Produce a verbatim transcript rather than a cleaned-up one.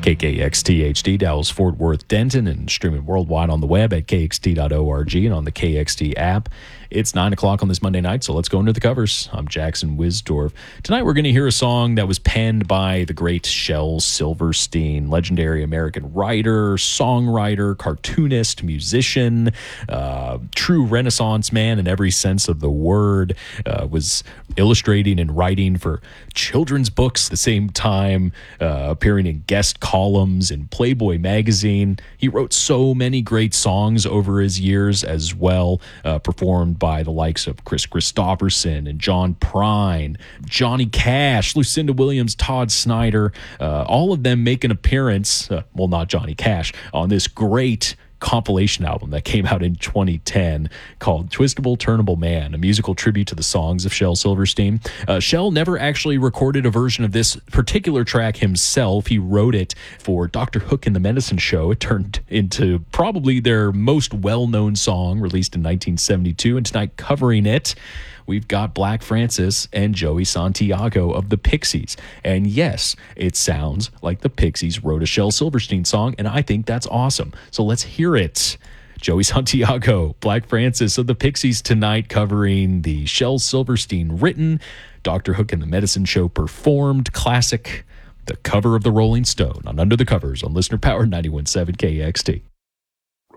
K K X T H D, Dallas, Fort Worth, Denton, and streaming worldwide on the web at K X T dot org and on the K X T app. It's nine o'clock on this Monday night, so let's go into the covers. I'm Jackson Wisdorf. Tonight we're going to hear a song that was penned by the great Shel Silverstein, legendary American writer, songwriter, cartoonist, musician, uh, true Renaissance man in every sense of the word, uh, was illustrating and writing for children's books at the same time, uh, appearing in guest columns in Playboy magazine. He wrote so many great songs over his years as well, uh, performed by the likes of Chris Christopherson and John Prine, Johnny Cash, Lucinda Williams, Todd Snyder. Uh, all of them make an appearance, uh, well, not Johnny Cash, on this great compilation album that came out in twenty ten called Twistable Turnable Man, a musical tribute to the songs of Shel Silverstein. Uh, Shel never actually recorded a version of this particular track himself. He wrote it for Doctor Hook and the Medicine Show. It turned into probably their most well-known song, released in nineteen seventy-two, and tonight covering it, we've got Black Francis and Joey Santiago of the Pixies. And yes, it sounds like the Pixies wrote a Shel Silverstein song, and I think that's awesome. So let's hear it. Joey Santiago, Black Francis of the Pixies tonight, covering the Shel Silverstein written, Doctor Hook and the Medicine Show performed classic, The Cover of the Rolling Stone, on Under the Covers on Listener Power ninety-one point seven K X T.